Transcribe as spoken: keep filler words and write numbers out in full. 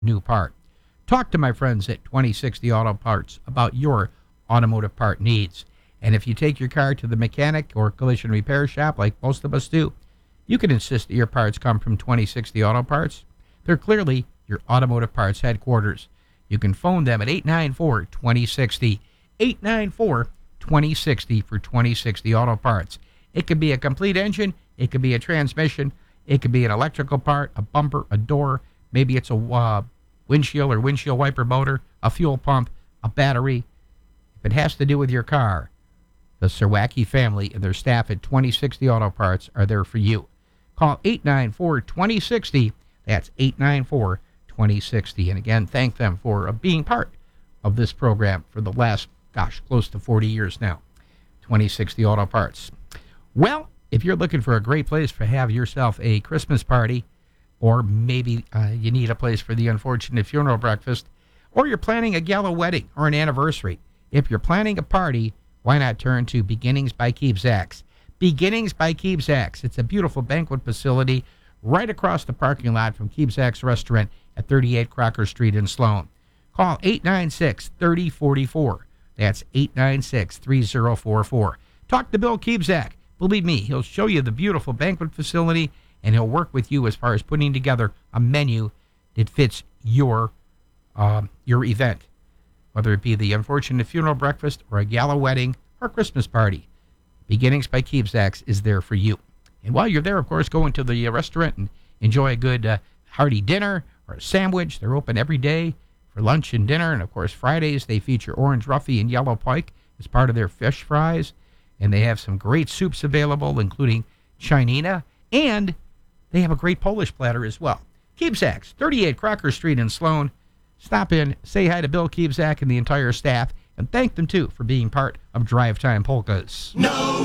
new part. Talk to my friends at twenty sixty Auto Parts about your automotive part needs. And if you take your car to the mechanic or collision repair shop like most of us do, you can insist that your parts come from twenty sixty Auto Parts. They're clearly your automotive parts headquarters. You can phone them at eight nine four, two zero six zero, eight nine four, two zero six zero for twenty sixty Auto Parts. It could be a complete engine. It could be a transmission. It could be an electrical part, a bumper, a door. Maybe it's a uh, windshield or windshield wiper motor, a fuel pump, a battery. If it has to do with your car, the Serwacki family and their staff at twenty sixty Auto Parts are there for you. Call eight nine four, two zero six zero. That's eight nine four, two zero six zero. And again, thank them for uh, being part of this program for the last, gosh, close to forty years now. twenty sixty Auto Parts. Well, if you're looking for a great place to have yourself a Christmas party, or maybe uh, you need a place for the unfortunate funeral breakfast, or you're planning a gala wedding or an anniversary, if you're planning a party, why not turn to Beginnings by Keebzaks? Beginnings by Keebzaks. It's a beautiful banquet facility right across the parking lot from Keebzaks Restaurant at thirty-eight Crocker Street in Sloan. Call eight nine six, three zero four four. That's eight nine six, three zero four four. Talk to Bill Keebzak. Believe me, he'll show you the beautiful banquet facility, and he'll work with you as far as putting together a menu that fits your uh, your event, whether it be the unfortunate funeral breakfast or a gala wedding or Christmas party. Beginnings by Keebzaks is there for you. And while you're there, of course, go into the restaurant and enjoy a good uh, hearty dinner or a sandwich. They're open every day for lunch and dinner. And, of course, Fridays they feature orange roughy and yellow pike as part of their fish fries. And they have some great soups available, including chinina. And they have a great Polish platter as well. Keebzaks, thirty-eight Crocker Street in Sloan. Stop in, say hi to Bill Keebzak and the entire staff, and thank them, too, for being part of Drive Time Polkas. No!